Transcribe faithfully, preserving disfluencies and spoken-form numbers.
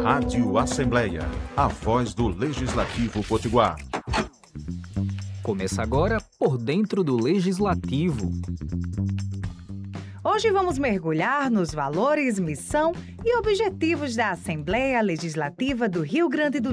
Rádio Assembleia, a voz do Legislativo Potiguar. Começa agora Por Dentro do Legislativo. Hoje vamos mergulhar nos valores, missão e objetivos da Assembleia Legislativa do Rio Grande do